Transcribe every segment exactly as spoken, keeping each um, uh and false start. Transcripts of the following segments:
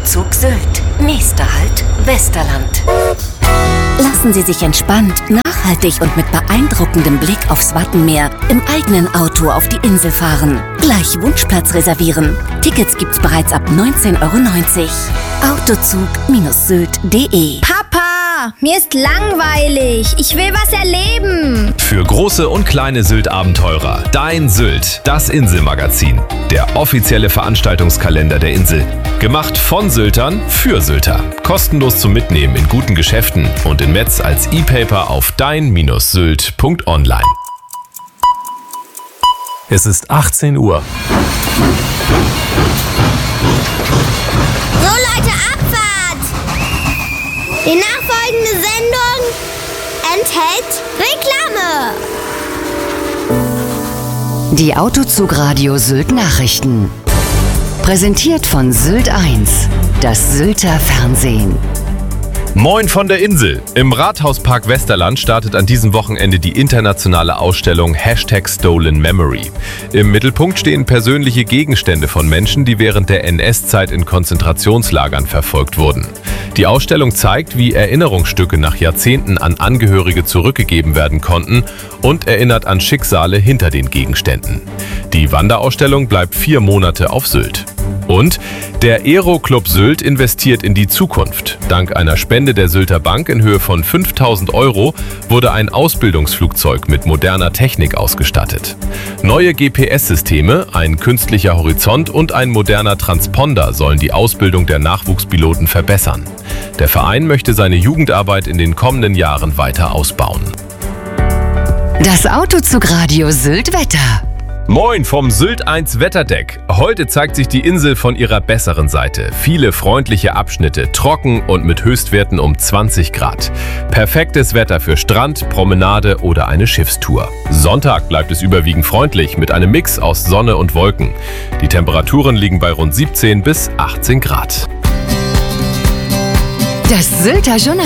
Autozug Sylt. Nächster Halt, Westerland. Lassen Sie sich entspannt, nachhaltig und mit beeindruckendem Blick aufs Wattenmeer im eigenen Auto auf die Insel fahren. Gleich Wunschplatz reservieren. Tickets gibt's bereits ab neunzehn Euro neunzig. Autozug Sylt punkt de. Papa, mir ist langweilig. Ich will was erleben. Für große und kleine Sylt-Abenteurer. Dein Sylt, das Inselmagazin. Der offizielle Veranstaltungskalender der Insel. Gemacht von Syltern für Sylter. Kostenlos zum Mitnehmen in guten Geschäften und in Metz als E-Paper auf dein Sylt punkt online. Es ist achtzehn Uhr. So Leute, Abfahrt! Die nachfolgende Sendung enthält Reklame. Die Autozugradio Sylt Nachrichten. Präsentiert von Sylt eins, das Sylter Fernsehen. Moin von der Insel. Im Rathauspark Westerland startet an diesem Wochenende die internationale Ausstellung Hashtag Stolen Memory. Im Mittelpunkt stehen persönliche Gegenstände von Menschen, die während der N S-Zeit in Konzentrationslagern verfolgt wurden. Die Ausstellung zeigt, wie Erinnerungsstücke nach Jahrzehnten an Angehörige zurückgegeben werden konnten und erinnert an Schicksale hinter den Gegenständen. Die Wanderausstellung bleibt vier Monate auf Sylt. Und der Aero-Club Sylt investiert in die Zukunft. Dank einer Spende der Sylter Bank in Höhe von fünftausend Euro wurde ein Ausbildungsflugzeug mit moderner Technik ausgestattet. Neue G P S-Systeme, ein künstlicher Horizont und ein moderner Transponder sollen die Ausbildung der Nachwuchspiloten verbessern. Der Verein möchte seine Jugendarbeit in den kommenden Jahren weiter ausbauen. Das Autozugradio Sylt Wetter. Moin vom Sylt eins Wetterdeck. Heute zeigt sich die Insel von ihrer besseren Seite. Viele freundliche Abschnitte, trocken und mit Höchstwerten um zwanzig Grad. Perfektes Wetter für Strand, Promenade oder eine Schiffstour. Sonntag bleibt es überwiegend freundlich mit einem Mix aus Sonne und Wolken. Die Temperaturen liegen bei rund siebzehn bis achtzehn Grad. Das Sylter Journal.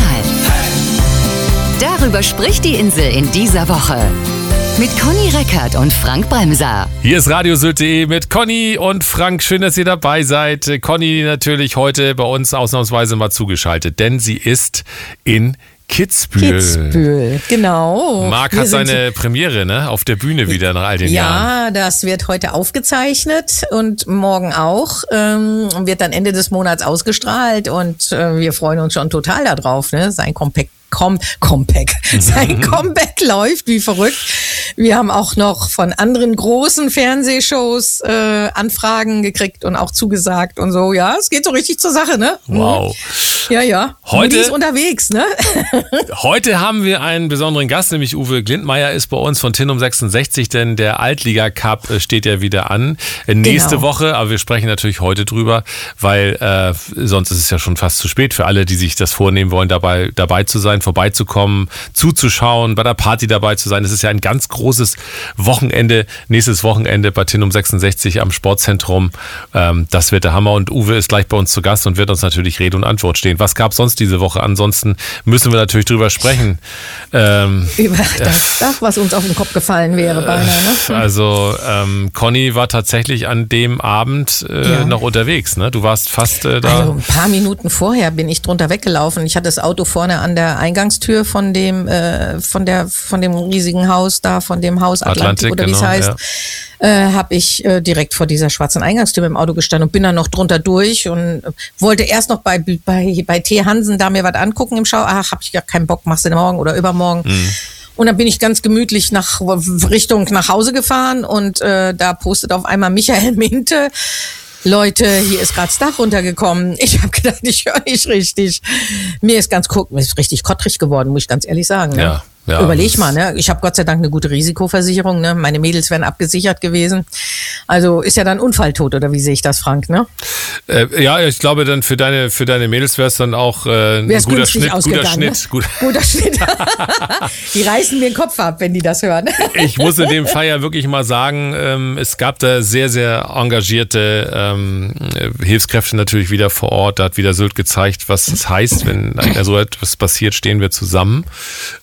Darüber spricht die Insel in dieser Woche. Mit Conny Reckert und Frank Bremser. Hier ist Radio Sylt punkt de mit Conny und Frank. Schön, dass ihr dabei seid. Conny natürlich heute bei uns ausnahmsweise mal zugeschaltet, denn sie ist in Kitzbühel. Kitzbühel, genau. Marc hat seine Premiere, ne, auf der Bühne wieder nach all den ja, Jahren. Ja, das wird heute aufgezeichnet und morgen auch. Ähm, wird dann Ende des Monats ausgestrahlt und äh, wir freuen uns schon total darauf, ne? Sein Compact. Com- Comeback. Sein Comeback läuft wie verrückt. Wir haben auch noch von anderen großen Fernsehshows äh, Anfragen gekriegt und auch zugesagt und so. Ja, es geht so richtig zur Sache, ne? Wow. Ja, ja. Heute die ist unterwegs, ne? Heute haben wir einen besonderen Gast, nämlich Uwe Glindmeier ist bei uns von Tinum sechsundsechzig, denn der Altliga-Cup steht ja wieder an. Nächste genau. Woche, aber wir sprechen natürlich heute drüber, weil äh, sonst ist es ja schon fast zu spät für alle, die sich das vornehmen wollen, dabei, dabei zu sein, vorbeizukommen, zuzuschauen, bei der Party dabei zu sein. Es ist ja ein ganz großes Wochenende, nächstes Wochenende bei Tinum sechsundsechzig am Sportzentrum. Ähm, das wird der Hammer und Uwe ist gleich bei uns zu Gast und wird uns natürlich Rede und Antwort stehen. Was gab es sonst diese Woche? Ansonsten müssen wir natürlich drüber sprechen. Ähm, Über das Dach, was uns auf den Kopf gefallen wäre beinahe. Ne? Also ähm, Conny war tatsächlich an dem Abend äh, ja. noch unterwegs. Ne? Du warst fast äh, da. Also ein paar Minuten vorher bin ich drunter weggelaufen. Ich hatte das Auto vorne an der Eingangstür von dem äh, von der von dem riesigen Haus da, von dem Haus Atlantik, Atlantik oder wie es genau, heißt. Ja. Äh, habe ich äh, direkt vor dieser schwarzen Eingangstür im Auto gestanden und bin dann noch drunter durch und wollte erst noch bei bei bei T. Hansen da mir was angucken im Schau. Ach, hab ich gar keinen Bock, machst du morgen oder übermorgen. Mhm. Und dann bin ich ganz gemütlich nach Richtung nach Hause gefahren und äh, da postet auf einmal Michael Minte: Leute, hier ist gerade das Dach runtergekommen. Ich habe gedacht, ich höre nicht richtig. Mir ist ganz mir ist richtig kottrig geworden, muss ich ganz ehrlich sagen. Ne? Ja. Ja, Überleg mal, ne? Ich habe Gott sei Dank eine gute Risikoversicherung, ne? Meine Mädels wären abgesichert gewesen. Also ist ja dann Unfalltot, oder wie sehe ich das, Frank, ne? Äh, ja, ich glaube dann für deine für deine Mädels wäre es dann auch äh, ein guter Schnitt, guter Schnitt, ne? Gut. guter Schnitt. Die reißen mir den Kopf ab, wenn die das hören. Ich muss in dem Fall ja wirklich mal sagen, ähm, es gab da sehr sehr engagierte ähm, Hilfskräfte natürlich wieder vor Ort. Da hat wieder Sylt gezeigt, was es heißt, wenn so etwas passiert, stehen wir zusammen. Ähm,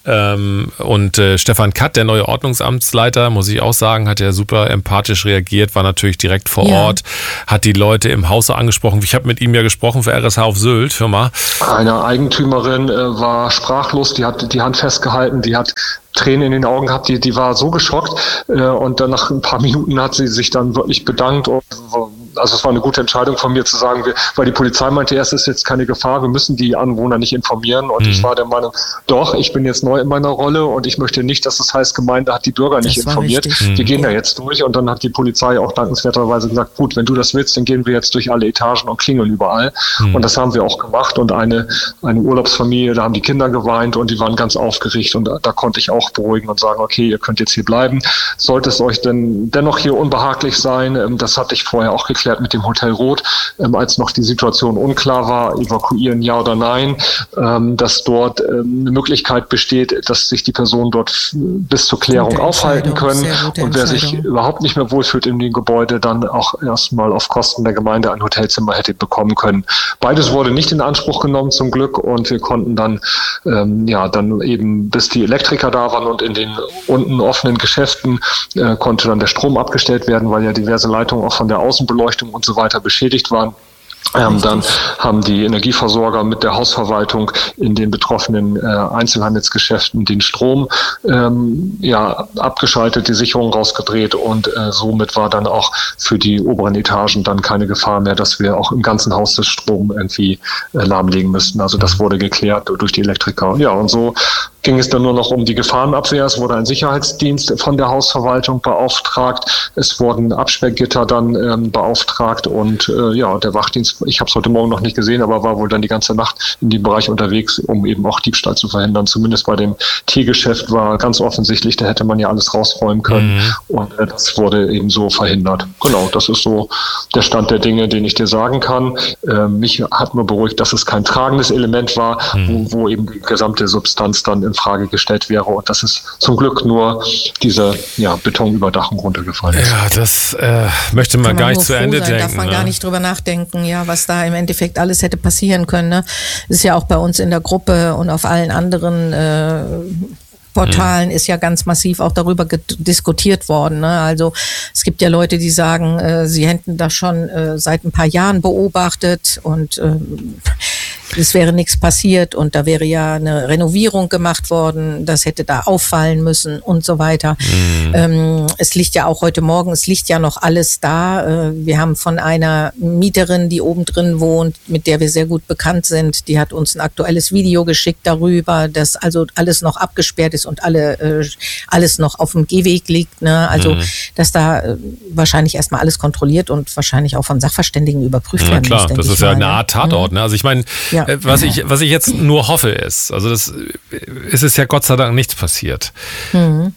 Ähm, und äh, Stefan Katt, der neue Ordnungsamtsleiter, muss ich auch sagen, hat ja super empathisch reagiert, war natürlich direkt vor ja. Ort, hat die Leute im Haus angesprochen. Ich habe mit ihm ja gesprochen für R S H auf Sylt, Firma. Eine Eigentümerin äh, war sprachlos, die hat die Hand festgehalten, die hat Tränen in den Augen gehabt, die, die war so geschockt äh, und dann nach ein paar Minuten hat sie sich dann wirklich bedankt und also es war eine gute Entscheidung von mir zu sagen, wir, weil die Polizei meinte, erst ist jetzt keine Gefahr, wir müssen die Anwohner nicht informieren und mhm. ich war der Meinung, doch, ich bin jetzt neu in meiner Rolle und ich möchte nicht, dass das heißt, Gemeinde hat die Bürger nicht informiert, richtig. Die gehen da jetzt durch und dann hat die Polizei auch dankenswerterweise gesagt, gut, wenn du das willst, dann gehen wir jetzt durch alle Etagen und klingeln überall mhm. und das haben wir auch gemacht und eine, eine Urlaubsfamilie, da haben die Kinder geweint und die waren ganz aufgeregt und da, da konnte ich auch beruhigen und sagen, okay, ihr könnt jetzt hier bleiben, sollte es euch denn dennoch hier unbehaglich sein, das hatte ich vorher auch geklärt mit dem Hotel Rot, ähm, als noch die Situation unklar war, evakuieren ja oder nein, ähm, dass dort ähm, eine Möglichkeit besteht, dass sich die Personen dort bis zur Klärung aufhalten können und wer sich überhaupt nicht mehr wohlfühlt in dem Gebäude, dann auch erstmal auf Kosten der Gemeinde ein Hotelzimmer hätte bekommen können. Beides wurde nicht in Anspruch genommen zum Glück und wir konnten dann ähm, ja dann eben bis die Elektriker da waren und in den unten offenen Geschäften äh, konnte dann der Strom abgestellt werden, weil ja diverse Leitungen auch von der Außenbeleuchtung und so weiter beschädigt waren. Ähm, dann haben die Energieversorger mit der Hausverwaltung in den betroffenen äh, Einzelhandelsgeschäften den Strom ähm, ja, abgeschaltet, die Sicherung rausgedreht und äh, somit war dann auch für die oberen Etagen dann keine Gefahr mehr, dass wir auch im ganzen Haus das Strom irgendwie äh, lahmlegen müssten. Also das wurde geklärt durch die Elektriker. Ja, und so ging es dann nur noch um die Gefahrenabwehr. Es wurde ein Sicherheitsdienst von der Hausverwaltung beauftragt. Es wurden Absperrgitter dann ähm, beauftragt und äh, ja, der Wachdienst, ich habe es heute Morgen noch nicht gesehen, aber war wohl dann die ganze Nacht in dem Bereich unterwegs, um eben auch Diebstahl zu verhindern. Zumindest bei dem Teegeschäft war ganz offensichtlich, da hätte man ja alles rausräumen können mhm. und äh, das wurde eben so verhindert. Genau, das ist so der Stand der Dinge, den ich dir sagen kann. Äh, mich hat nur beruhigt, dass es kein tragendes Element war, mhm. wo, wo eben die gesamte Substanz dann in Frage gestellt wäre und dass es zum Glück nur diese ja, Betonüberdachung runtergefallen ist. Ja, das äh, möchte man, man gar nicht zu Ende sein, denken. Darf man ne? gar nicht drüber nachdenken, ja, was da im Endeffekt alles hätte passieren können. Ne? Das ist ja auch bei uns in der Gruppe und auf allen anderen äh, Portalen ist ja ganz massiv auch darüber diskutiert worden. Ne? Also es gibt ja Leute, die sagen, äh, sie hätten das schon äh, seit ein paar Jahren beobachtet und äh, es wäre nichts passiert und da wäre ja eine Renovierung gemacht worden, das hätte da auffallen müssen und so weiter. Mhm. Ähm, es liegt ja auch heute Morgen, es liegt ja noch alles da. Äh, wir haben von einer Mieterin, die oben drin wohnt, mit der wir sehr gut bekannt sind, die hat uns ein aktuelles Video geschickt darüber, dass also alles noch abgesperrt ist und alle äh, alles noch auf dem Gehweg liegt. Ne? Also, mhm. dass da äh, wahrscheinlich erstmal alles kontrolliert und wahrscheinlich auch von Sachverständigen überprüft ja, werden klar, muss. Das ist ja eine Art Tatort. Mhm. Ne? Also ich meine, ja. Was ich, was ich jetzt nur hoffe ist, also das es ist ja Gott sei Dank nichts passiert. Mhm.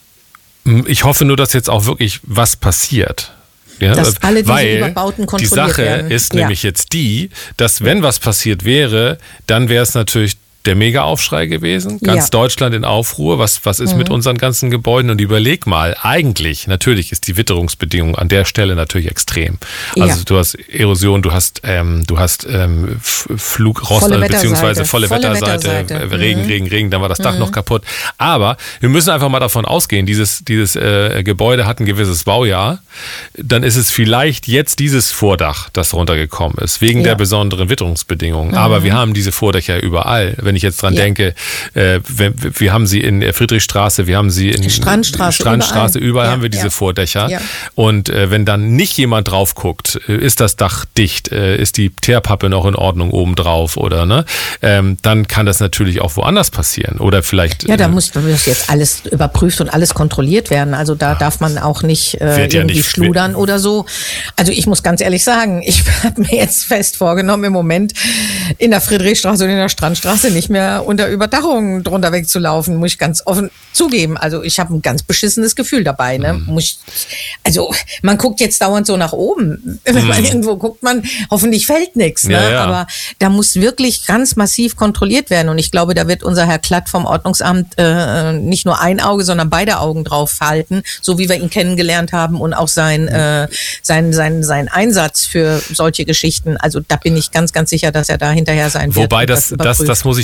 Ich hoffe nur, dass jetzt auch wirklich was passiert. Ja, dass alle diese weil Überbauten kontrolliert die Sache werden. ist ja. nämlich jetzt die, dass wenn was passiert wäre, dann wäre es natürlich der Mega-Aufschrei gewesen. Ganz ja. Deutschland in Aufruhr. Was, was ist mhm. mit unseren ganzen Gebäuden? Und überleg mal, eigentlich, natürlich ist die Witterungsbedingung an der Stelle natürlich extrem. Also ja. du hast Erosion, du hast, ähm, du hast ähm, Flugrost, volle beziehungsweise volle, volle Wetterseite, Wetterseite. Regen, mhm. Regen, Regen, dann war das Dach mhm. noch kaputt. Aber wir müssen einfach mal davon ausgehen, dieses, dieses äh, Gebäude hat ein gewisses Baujahr. Dann ist es vielleicht jetzt dieses Vordach, das runtergekommen ist, wegen ja. der besonderen Witterungsbedingungen. Mhm. Aber wir haben diese Vordächer überall. Wenn ich jetzt dran ja. denke, äh, wir, wir haben sie in der Friedrichstraße, wir haben sie in Strandstraße, Strandstraße überall, überall ja, haben wir diese ja. Vordächer. Ja. Und äh, wenn dann nicht jemand drauf guckt, ist das Dach dicht, äh, ist die Teerpappe noch in Ordnung obendrauf oder ne, ähm, dann kann das natürlich auch woanders passieren. Oder vielleicht. Ja, da muss, da muss jetzt alles überprüft und alles kontrolliert werden. Also da darf man auch nicht äh, irgendwie ja nicht, schludern oder so. Also ich muss ganz ehrlich sagen, ich habe mir jetzt fest vorgenommen, im Moment in der Friedrichstraße und in der Strandstraße nicht mehr unter Überdachung drunter wegzulaufen, muss ich ganz offen zugeben. Also ich habe ein ganz beschissenes Gefühl dabei. Ne? Mhm. Muss ich, also man guckt jetzt dauernd so nach oben. Wenn man mhm. irgendwo guckt, man hoffentlich fällt nichts. Ne? Ja, ja. Aber da muss wirklich ganz massiv kontrolliert werden. Und ich glaube, da wird unser Herr Klatt vom Ordnungsamt äh, nicht nur ein Auge, sondern beide Augen drauf halten, so wie wir ihn kennengelernt haben und auch sein, äh, sein, sein, sein Einsatz für solche Geschichten. Also da bin ich ganz, ganz sicher, dass er da hinterher sein wird. Wobei das, das, das muss ich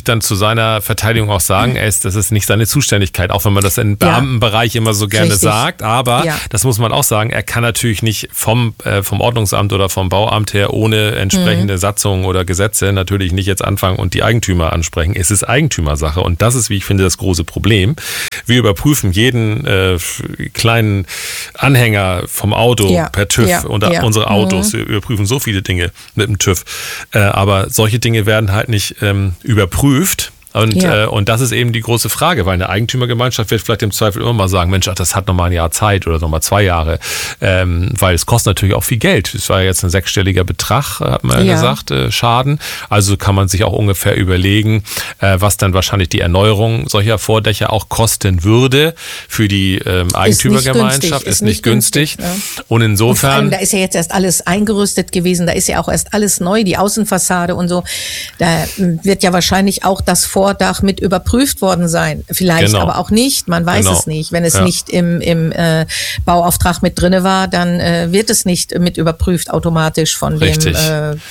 dann zu seiner Verteidigung auch sagen, er ist, das ist nicht seine Zuständigkeit, auch wenn man das im Beamtenbereich ja. immer so gerne Richtig. sagt. Aber, ja. das muss man auch sagen, er kann natürlich nicht vom, äh, vom Ordnungsamt oder vom Bauamt her ohne entsprechende mhm. Satzungen oder Gesetze natürlich nicht jetzt anfangen und die Eigentümer ansprechen. Es ist Eigentümersache und das ist, wie ich finde, das große Problem. Wir überprüfen jeden äh, kleinen Anhänger vom Auto ja. per TÜV ja. und ja. unsere Autos. Mhm. Wir überprüfen so viele Dinge mit dem TÜV. Äh, aber solche Dinge werden halt nicht ähm, überprüft. Und, ja. äh, und das ist eben die große Frage, weil eine Eigentümergemeinschaft wird vielleicht im Zweifel immer mal sagen, Mensch, ach, das hat noch mal ein Jahr Zeit oder noch mal zwei Jahre, ähm, weil es kostet natürlich auch viel Geld. Es war jetzt ein sechsstelliger Betrag, hat man ja gesagt, äh, Schaden. Also kann man sich auch ungefähr überlegen, äh, was dann wahrscheinlich die Erneuerung solcher Vordächer auch kosten würde für die ähm, Eigentümergemeinschaft. Ist nicht günstig. Ist nicht günstig. günstig. Ja. Und insofern... Und vor allem, da ist ja jetzt erst alles eingerüstet gewesen, da ist ja auch erst alles neu, die Außenfassade und so. Da wird ja wahrscheinlich auch das Vor Vordach mit überprüft worden sein. Vielleicht genau. aber auch nicht. Man weiß genau. es nicht. Wenn es ja. nicht im, im äh, Bauauftrag mit drinne war, dann äh, wird es nicht mit überprüft automatisch von Richtig. dem äh,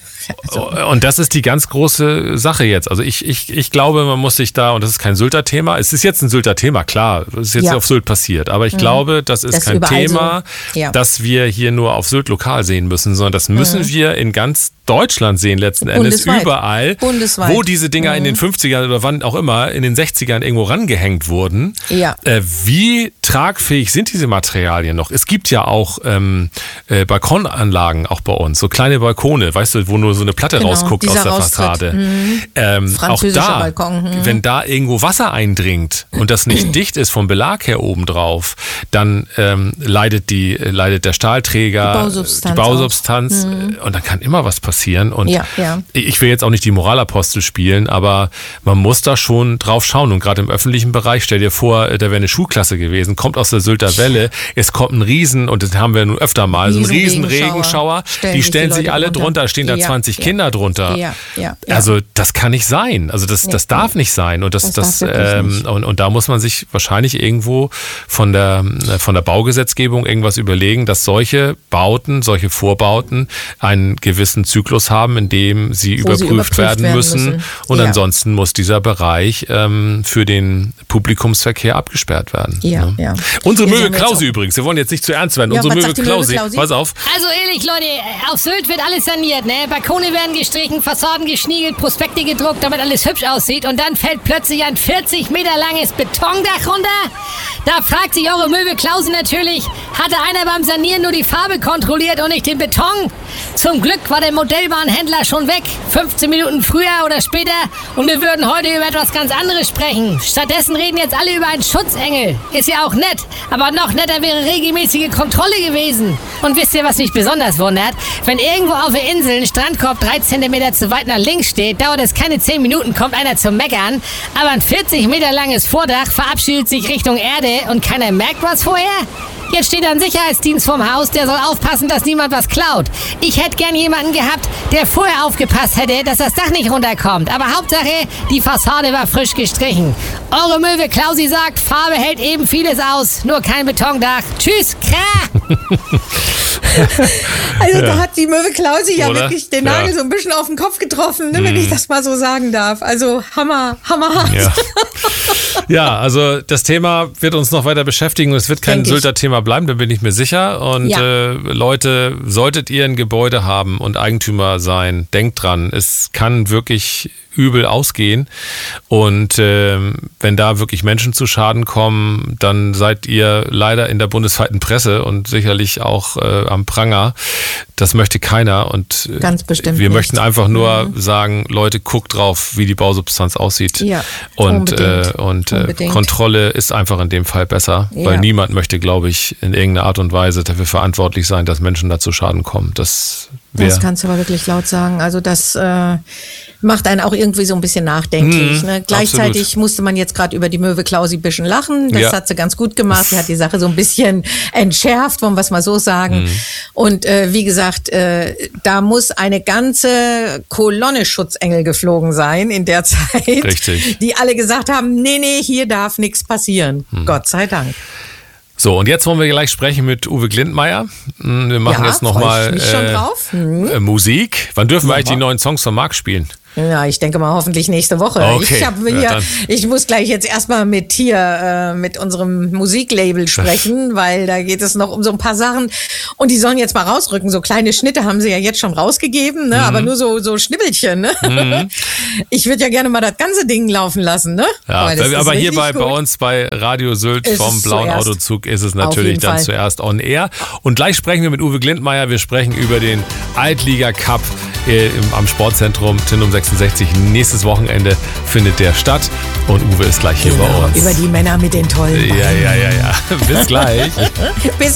Also. Und das ist die ganz große Sache jetzt. Also ich, ich, ich glaube, man muss sich da, und das ist kein Sylter Thema, es ist jetzt ein Sylter Thema, klar, es ist jetzt ja. auf Sylt passiert, aber ich mhm. glaube, das ist das kein Thema, so. ja. das wir hier nur auf Sylt lokal sehen müssen, sondern das müssen mhm. wir in ganz Deutschland sehen letzten Endes, Bundesweit. überall, Bundesweit. wo diese Dinger mhm. in den fünfzigern oder wann auch immer, in den sechzigern irgendwo rangehängt wurden. Ja. Äh, wie tragfähig sind diese Materialien noch? Es gibt ja auch ähm, äh, Balkonanlagen auch bei uns, so kleine Balkone, weißt du, wo nur so eine Platte genau, rausguckt aus der Raustritt. Fassade. Mhm. Ähm, auch da, Balkon. Mhm. wenn da irgendwo Wasser eindringt und das nicht dicht ist vom Belag her obendrauf, dann ähm, leidet, die, leidet der Stahlträger, die Bausubstanz, die Bausubstanz mhm. und dann kann immer was passieren. Und ja, ja. ich will jetzt auch nicht die Moralapostel spielen, aber man muss da schon drauf schauen. Und gerade im öffentlichen Bereich, stell dir vor, da wäre eine Schulklasse gewesen, kommt aus der Sylter Welle, es kommt ein Riesen, und das haben wir nun öfter mal, so ein riesen Regenschauer, stellen die stellen sich, sich alle drunter, drunter stehen da ja, zwanzig ja. Kinder drunter. Ja, ja, ja. Also das kann nicht sein. Also das, das darf nicht sein. Und, das, das, das ähm, und, und da muss man sich wahrscheinlich irgendwo von der, von der Baugesetzgebung irgendwas überlegen, dass solche Bauten, solche Vorbauten einen gewissen Zyklus haben, in dem sie, überprüft, sie überprüft werden, werden müssen. müssen. Und ja. ansonsten muss dieser Bereich ähm, für den Publikumsverkehr abgesperrt werden. Ja, ne? ja. Unsere Möwe Klausi übrigens, wir wollen jetzt nicht zu ernst werden. Ja, Unsere Möwe Klausi, pass auf. Also ehrlich, Leute, auf Sylt wird alles saniert, ne? Balkone werden gestrichen, Fassaden geschniegelt, Prospekte gedruckt, damit alles hübsch aussieht, und dann fällt plötzlich ein vierzig Meter langes Betondach runter? Da fragt sich eure Möwe Klausi natürlich, hatte einer beim Sanieren nur die Farbe kontrolliert und nicht den Beton? Zum Glück war der Modellbahnhändler schon weg, fünfzehn Minuten früher oder später, und wir würden heute über etwas ganz anderes sprechen. Stattdessen reden jetzt alle über einen Schutzengel. Ist ja auch nett, aber noch netter wäre regelmäßige Kontrolle gewesen. Und wisst ihr, was mich besonders wundert? Wenn irgendwo auf der Insel ein Strandkorb drei Zentimeter zu weit nach links steht, dauert es keine zehn Minuten, kommt einer zum Meckern, aber ein vierzig Meter langes Vordach verabschiedet sich Richtung Erde und keiner merkt was vorher? Jetzt steht ein Sicherheitsdienst vorm Haus, der soll aufpassen, dass niemand was klaut. Ich hätte gern jemanden gehabt, der vorher aufgepasst hätte, dass das Dach nicht runterkommt. Aber Hauptsache, die Fassade war frisch gestrichen. Eure Möwe Klausi sagt, Farbe hält eben vieles aus, nur kein Betondach. Tschüss, krah! Also ja. da hat die Möwe Klausi ja Oder? wirklich den Nagel ja. so ein bisschen auf den Kopf getroffen, ne, wenn mm. ich das mal so sagen darf. Also Hammer, hammerhart. Ja. ja, also das Thema wird uns noch weiter beschäftigen und es wird kein Sylter Thema bleiben, da bin ich mir sicher. Und ja. äh, Leute, solltet ihr ein Gebäude haben und Eigentümer sein, denkt dran, es kann wirklich übel ausgehen. Und äh, wenn da wirklich Menschen zu Schaden kommen, dann seid ihr leider in der bundesweiten Presse und sicherlich auch äh, am Pranger. Das möchte keiner. Und äh, Ganz bestimmt wir nicht. möchten einfach nur mhm. sagen, Leute, guckt drauf, wie die Bausubstanz aussieht. Ja, und äh, und äh, Kontrolle ist einfach in dem Fall besser, ja. weil niemand möchte, glaube ich, in irgendeiner Art und Weise dafür verantwortlich sein, dass Menschen da zu Schaden kommen. Das wär, Das kannst du aber wirklich laut sagen. Also das äh, macht einen auch irgendwie so ein bisschen nachdenklich. Mhm, ne? Gleichzeitig absolut. musste man jetzt gerade über die Möwe Klausi ein bisschen lachen. Das ja. hat sie ganz gut gemacht. Sie hat die Sache so ein bisschen entschärft, wollen wir es mal so sagen. Mhm. Und äh, wie gesagt, äh, da muss eine ganze Kolonne Schutzengel geflogen sein in der Zeit. Richtig. Die alle gesagt haben, nee, nee, hier darf nichts passieren. Mhm. Gott sei Dank. So, und jetzt wollen wir gleich sprechen mit Uwe Glintmeier. Wir machen ja, jetzt nochmal äh, hm. Musik. Wann dürfen wir eigentlich die neuen Songs von Marc spielen? Ja, ich denke mal hoffentlich nächste Woche. Okay. Ich, hab hier, ja, ich muss gleich jetzt erstmal mit hier, äh, mit unserem Musiklabel sprechen, weil da geht es noch um so ein paar Sachen. Und die sollen jetzt mal rausrücken. So kleine Schnitte haben sie ja jetzt schon rausgegeben, ne? Mhm. Aber nur so, so Schnibbelchen. Ne? Mhm. Ich würde ja gerne mal das ganze Ding laufen lassen. Ne? Ja, aber, aber hier bei, bei uns bei Radio Sylt ist vom Blauen zuerst. Autozug ist es natürlich dann Fall. zuerst on air. Und gleich sprechen wir mit Uwe Glindmeier. Wir sprechen über den Altliga-Cup äh, im, am Sportzentrum Tinum sechsundsechzig. Nächstes Wochenende findet der statt. Und Uwe ist gleich hier genau, bei uns. Über die Männer mit den tollen Beinen. Ja, ja, ja, ja. Bis gleich. Bis